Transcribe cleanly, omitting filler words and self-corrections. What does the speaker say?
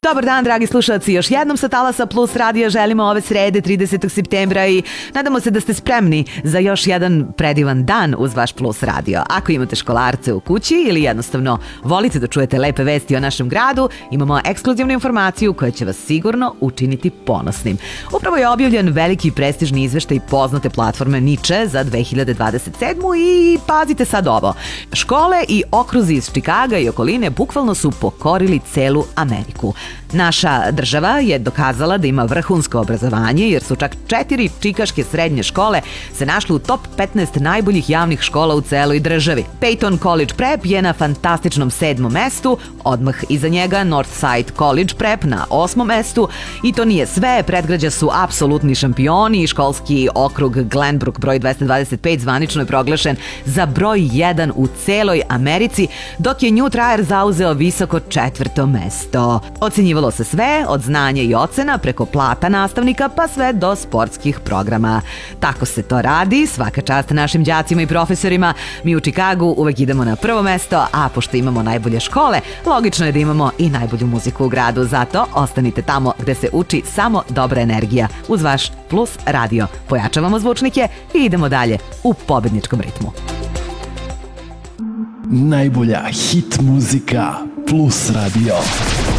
Dobar dan, dragi slušalci, još jednom sa Talasa Plus radija želimo ove srede 30. septembra i nadamo se da ste spremni za još jedan predivan dan uz vaš Plus radio. Ako imate školarce u kući ili jednostavno volite da čujete lepe vesti o našem gradu, imamo ekskluzivnu informaciju koja će vas sigurno učiniti ponosnim. Upravo je objavljen veliki prestižni izveštaj poznate platforme Niche za 2027. i pazite sad ovo. Škole i okruzi iz Čikaga i okoline bukvalno su pokorili celu Ameriku. Naša država je dokazala da ima vrhunsko obrazovanje jer su čak 4 čikaške srednje škole se našle u top 15 najboljih javnih škola u celoj državi. Peyton College Prep je na fantastičnom 7. mestu, odmah iza njega Northside College Prep na 8. mestu i to nije sve, predgrađa su apsolutni šampioni i školski okrug Glenbrook broj 225 zvanično je proglašen za broj 1 u celoj Americi, dok je New Trier zauzeo visoko 4. mesto. Ocenjivalo se sve, od znanja i ocena, preko plata nastavnika, pa sve do sportskih programa. Tako se to radi, svaka čast našim đacima i profesorima. Mi u Čikagu uvek idemo na prvo mesto, a pošto imamo najbolje škole, logično je da imamo i najbolju muziku u gradu, zato ostanite tamo gde se uči samo dobra energija. Uz vaš Plus radio. Pojačavamo zvučnike i idemo dalje u pobedničkom ritmu. Najbolja hit muzika Plus radio.